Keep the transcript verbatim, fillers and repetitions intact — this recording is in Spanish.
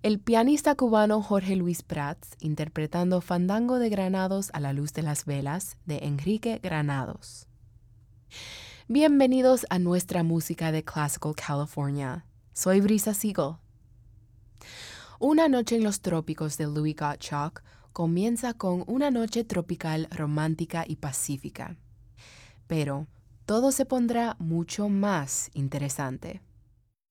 El pianista cubano Jorge Luis Prats interpretando Fandango de Granados a la luz de las velas de Enrique Granados. Bienvenidos a nuestra música de Classical California. Soy Brisa Siegel. Una noche en los trópicos de Louis Gottschalk comienza con una noche tropical romántica y pacífica. Pero todo se pondrá mucho más interesante.